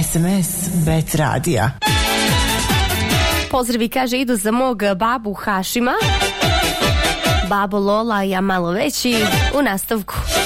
SMS Bet radija. Pozdravi, kaže, idu za mog babu Hašima. Babo Lola, ja malo veći, u nastavku.